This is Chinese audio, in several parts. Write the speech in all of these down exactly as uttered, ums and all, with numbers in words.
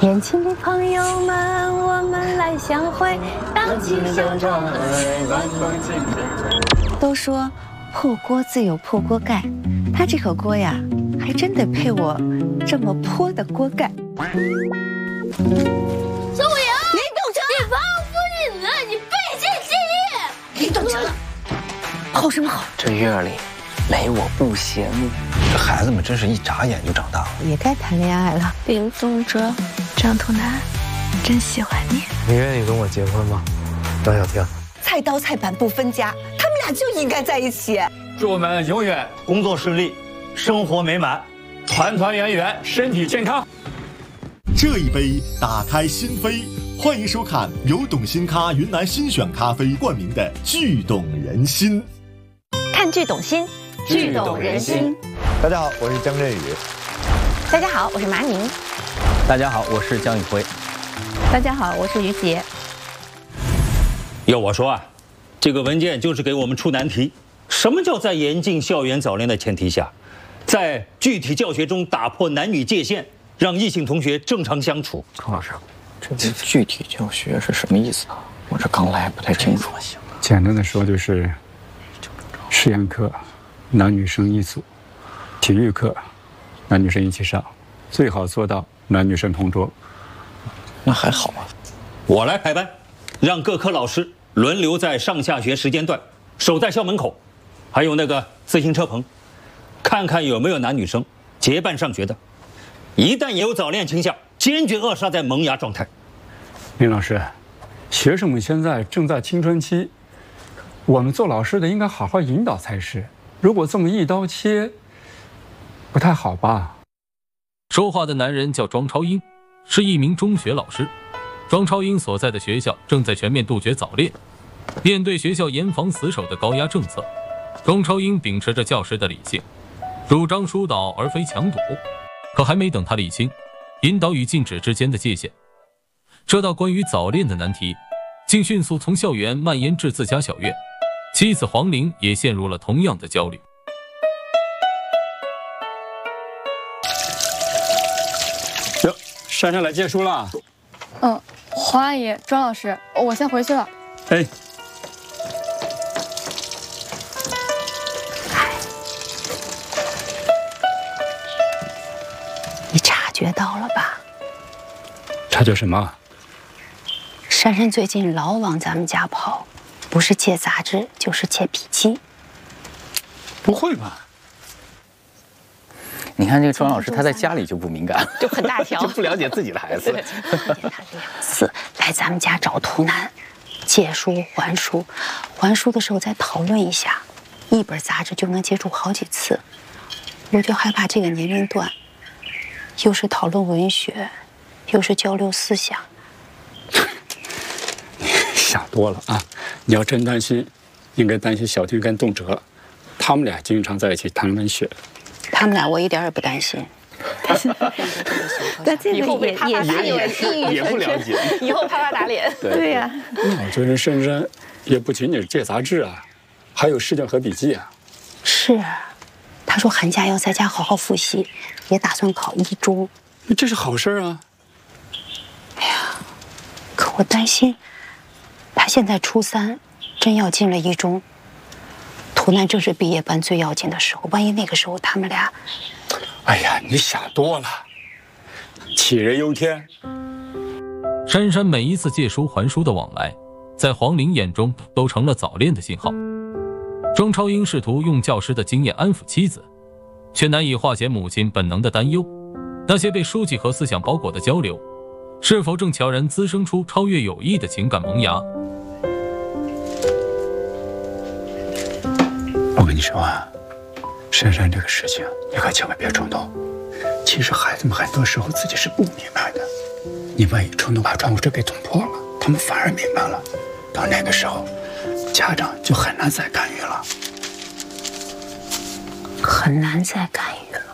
年轻的朋友们，我们来相会，荡起手中。都说破锅自有破锅盖，他这口锅呀，还真得配我这么泼的锅盖。 宋武营，你动车！你王夫人呢？你背信弃义！你动车！ 吼什么吼？ 这月里没我不行。 这孩子们真是一眨眼就长大了， 也该谈恋爱了。 林宗哲，张图南，真喜欢你。 你愿意跟我结婚吗，张小婷？ 菜刀菜板不分家，他们俩就应该在一起。 祝我们永远工作顺利，生活美满， 团团圆圆，身体健康。 这一杯打开心扉，欢迎收看由董新咖云南新选咖啡冠名的《剧动人心》。 看剧懂心， 剧动人心。 大家好，我是姜振宇。 大家好，我是马宁。 大家好，我是姜宇辉。 大家好，我是于杰。 要我说啊，这个文件就是给我们出难题。什么叫在严禁校园早恋的前提下，在具体教学中打破男女界限，让异性同学正常相处？ 钟老师，这个具体教学是什么意思啊？我这刚来不太清楚。 简单的说就是，实验课男女生一组，体育课男女生一起上，最好做到男女生同桌。 那还好啊。 我来排班，让各科老师轮流在上下学时间段守在校门口，还有那个自行车棚，看看有没有男女生结伴上学的。一旦有早恋倾向，坚决扼杀在萌芽状态。 林老师，学生们现在正在青春期，我们做老师的应该好好引导才是。如果这么一刀切，不太好吧？ 说话的男人叫庄超英，是一名中学老师。庄超英所在的学校正在全面杜绝早恋。面对学校严防死守的高压政策，庄超英秉持着教师的理性，主张疏导而非强堵。可还没等他理清引导与禁止之间的界限，这道关于早恋的难题竟迅速从校园蔓延至自家小院。妻子黄玲也陷入了同样的焦虑。 哟，珊珊来借书了。 嗯，黄阿姨、庄老师，我先回去了。 哎。 你察觉到了吧？ 察觉什么？ 珊珊最近老往咱们家跑，不是借杂志就是借笔记。 不会吧？ 你看这个庄老师，他在家里就不敏感， 就很大条， 就不了解自己的孩子。 他两次来咱们家找图南，借书还书，还书的时候再讨论一下，一本杂志就能接触好几次。我就害怕这个年龄段。又是讨论文学，又是交流思想。 想多了啊！你要真担心，应该担心小婷跟动辄，他们俩经常在一起谈文学。 他们俩我一点也不担心。但是，但这个也也是也不了解， 以后啪啪打脸。 对呀。 那我觉得珊珊也不仅仅是借杂志啊，还有试卷和笔记啊。 是。他说寒假要在家好好复习，也打算考一中。 这是好事啊！ 哎呀，可我担心，他现在初三，真要进了一中，图南正是毕业班最要紧的时候，万一那个时候他们俩…… 哎呀，你想多了，杞人忧天。 珊珊每一次借书还书的往来，在黄玲眼中都成了早恋的信号。庄超英试图用教师的经验安抚妻子，却难以化解母亲本能的担忧。那些被书籍和思想包裹的交流，是否正悄然滋生出超越友谊的情感萌芽？ 我跟你说啊，珊珊这个事情，你可千万别冲动。其实孩子们很多时候自己是不明白的，你万一冲动把窗户纸给捅破了，他们反而明白了。到那个时候，家长就很难再干预了， 很难再干预了。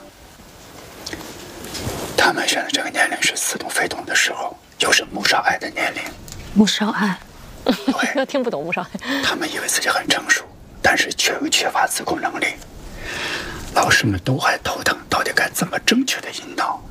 他们现在这个年龄是似懂非懂的时候，又是穆少爱的年龄。 穆少爱， 又听不懂穆少爱。 他们以为自己很成熟，但是却又缺乏自控能力。老师们都还头疼，到底该怎么正确的引导，